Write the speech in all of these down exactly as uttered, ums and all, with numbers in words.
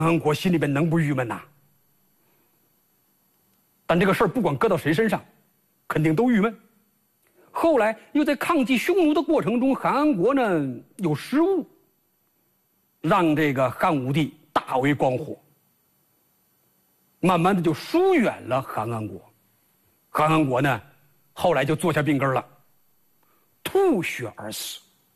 安国心里边能不郁闷呐？但这个事儿不管搁到谁身上，肯定都郁闷。后来又在抗击匈奴的过程中，韩安国呢有失误，让这个汉武帝大为光火，慢慢的就疏远了韩安国。韩安国呢后来就坐下病根了，吐血而死。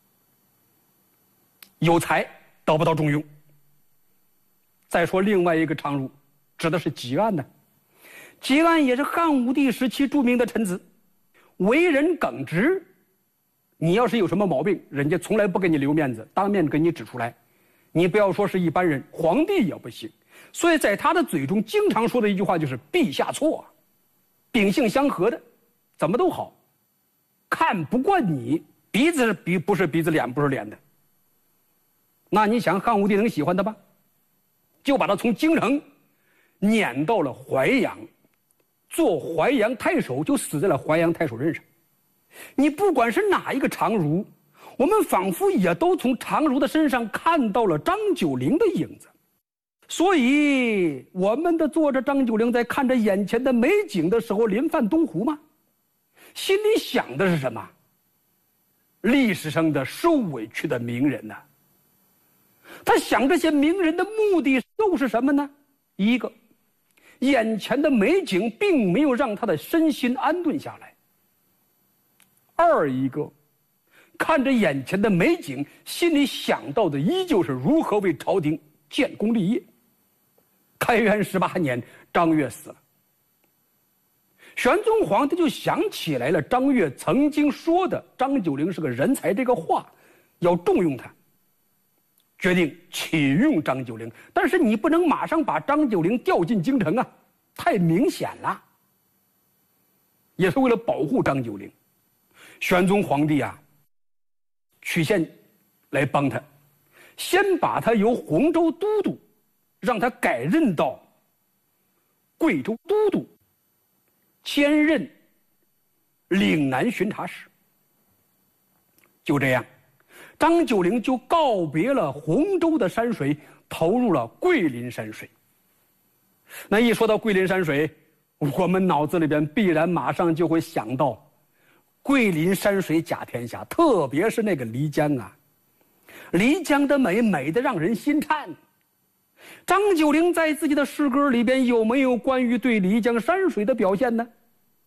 有才得不到重用。再说另外一个常儒，指的是汲黯呢。汲黯也是汉武帝时期著名的臣子，为人耿直，你要是有什么毛病，人家从来不给你留面子，当面给你指出来。你不要说是一般人，皇帝也不行。所以在他的嘴中经常说的一句话就是陛下错。秉性相合的怎么都好，看不惯你，鼻子是鼻不是鼻子，脸不是脸的。那你想汉武帝能喜欢他吗？就把他从京城撵到了淮阳，做淮阳太守，就死在了淮阳太守任上。你不管是哪一个常儒，我们仿佛也都从常儒的身上看到了张九龄的影子。所以我们的作者张九龄在看着眼前的美景的时候临泛东湖吗？心里想的是什么？历史上的受委屈的名人呢、啊？他想这些名人的目的又是什么呢？一个，眼前的美景并没有让他的身心安顿下来；二一个，看着眼前的美景，心里想到的依旧是如何为朝廷建功立业。开元十八年，张悦死了，玄宗皇帝就想起来了张悦曾经说的张九龄是个人才这个话，要重用他，决定启用张九龄。但是你不能马上把张九龄调进京城啊，太明显了。也是为了保护张九龄，玄宗皇帝啊曲线来帮他，先把他由洪州都督让他改任到贵州都督，兼任岭南巡查使。就这样，张九龄就告别了洪州的山水，投入了桂林山水。那一说到桂林山水，我们脑子里边必然马上就会想到桂林山水甲天下，特别是那个漓江啊，漓江的美美得让人心颤。张九龄在自己的诗歌里边有没有关于对漓江山水的表现呢？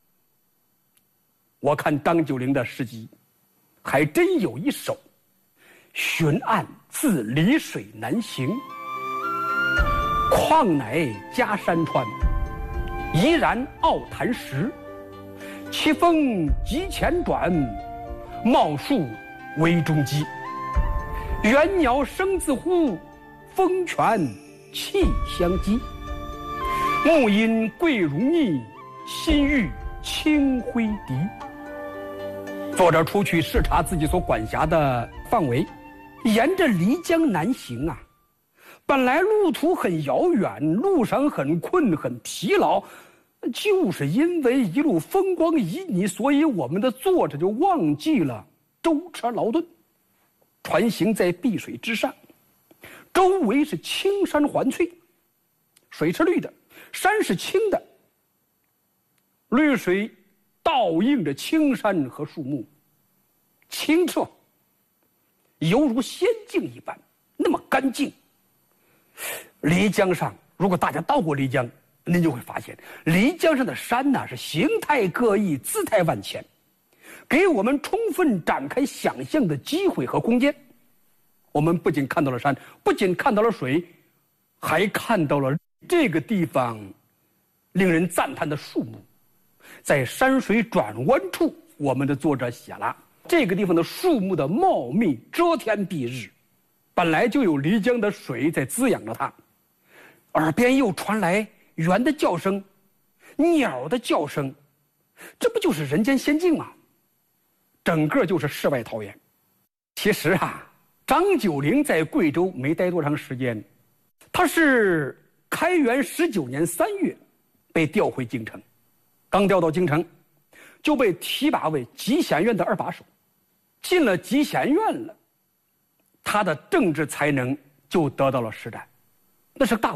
我看张九龄的诗集还真有一首：寻岸自漓水南行，况乃家山川，怡然傲潭石。其风急前转，茂树危中击。猿鸟声自呼，风泉气相激。木因桂如腻，心欲清辉笛。作者出去视察自己所管辖的范围，沿着漓江南行啊。本来路途很遥远，路上很困很疲劳，就是因为一路风光旖旎，所以我们的作者就忘记了舟车劳顿。船行在碧水之上，周围是青山环翠，水是绿的，山是青的，绿水倒映着青山和树木，清澈，犹如仙境一般，那么干净。漓江上，如果大家到过漓江，您就会发现漓江上的山呢、啊、是形态各异，姿态万千，给我们充分展开想象的机会和空间。我们不仅看到了山，不仅看到了水，还看到了这个地方令人赞叹的树木。在山水转弯处，我们的作者写了这个地方的树木的茂密，遮天蔽日，本来就有漓江的水在滋养着它，耳边又传来猿的叫声，鸟的叫声，这不就是人间仙境吗？整个就是世外桃源。其实啊，张九龄在贵州没待多长时间，他是开元十九年三月被调回京城，刚调到京城就被提拔为集贤院的二把手。进了集贤院了，他的政治才能就得到了施展，那是大